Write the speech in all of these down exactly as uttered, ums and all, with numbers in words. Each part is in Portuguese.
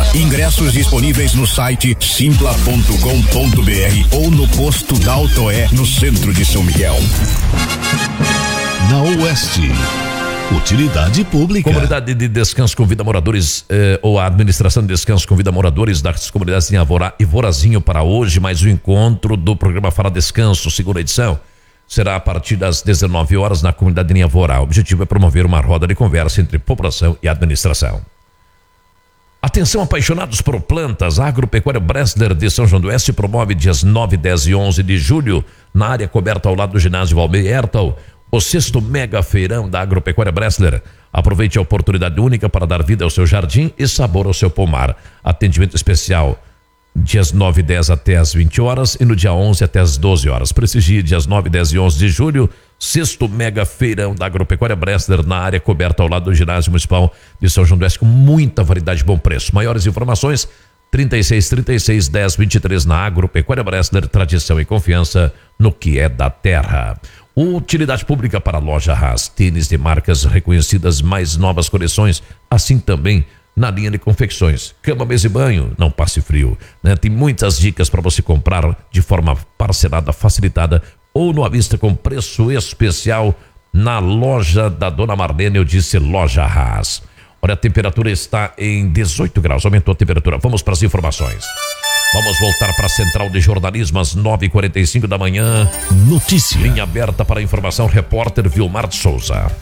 Ingressos disponíveis no site simpla ponto com ponto br ou no posto da Autoé, no centro de São Miguel. Na Oeste, utilidade pública. Comunidade de descanso convida moradores, eh, ou a administração de descanso convida moradores das comunidades em Avorá e Vorazinho para hoje, mais um encontro do programa Fala Descanso, segunda edição. Será a partir das dezenove horas na comunidade de Avorá. O objetivo é promover uma roda de conversa entre população e administração. Atenção, apaixonados por plantas, a Agropecuária Bressler de São João do Oeste promove dias nove, dez e onze de julho, na área coberta ao lado do ginásio Valmir Hertel, o sexto mega feirão da Agropecuária Bressler. Aproveite a oportunidade única para dar vida ao seu jardim e sabor ao seu pomar. Atendimento especial dias nove e dez até as vinte horas e no dia onze até as doze horas. Prestigie dias nove, dez e onze de julho, sexto mega feirão da Agropecuária Bressler, na área coberta ao lado do ginásio municipal de São João do Oeste, com muita variedade e bom preço. Maiores informações trinta e seis, trinta e seis, dez, vinte e três na Agropecuária Bressler, tradição e confiança no que é da terra. Utilidade pública para a loja Haas, tênis de marcas reconhecidas, mais novas coleções, assim também na linha de confecções, cama, mesa e banho, não passe frio, né? Tem muitas dicas para você comprar de forma parcelada, facilitada ou no à vista com preço especial na loja da Dona Marlene, eu disse loja Haas. Olha, a temperatura está em dezoito graus, aumentou a temperatura. Vamos para as informações. Vamos voltar para a Central de Jornalismo às nove e quarenta e cinco da manhã. Notícia. Linha aberta para informação, repórter Vilmar de Souza.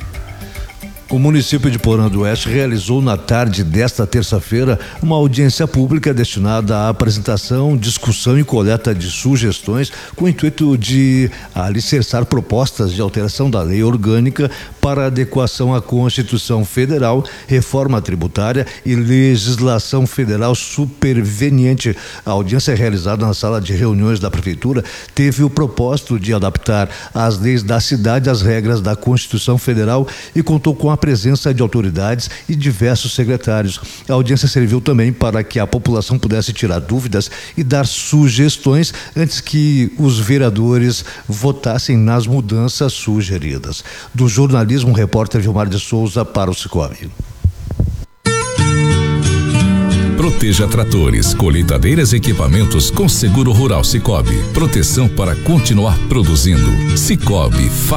O município de Porã do Oeste realizou na tarde desta terça-feira uma audiência pública destinada à apresentação, discussão e coleta de sugestões com o intuito de alicerçar propostas de alteração da lei orgânica para adequação à Constituição Federal, reforma tributária e legislação federal superveniente. A audiência realizada na sala de reuniões da Prefeitura teve o propósito de adaptar as leis da cidade às regras da Constituição Federal e contou com a presença de autoridades e diversos secretários. A audiência serviu também para que a população pudesse tirar dúvidas e dar sugestões antes que os vereadores votassem nas mudanças sugeridas. Do jornalismo, repórter Vilmar de Souza para o Cicobi. Proteja tratores, colheitadeiras e equipamentos com seguro rural Cicobi. Proteção para continuar produzindo. Cicobi,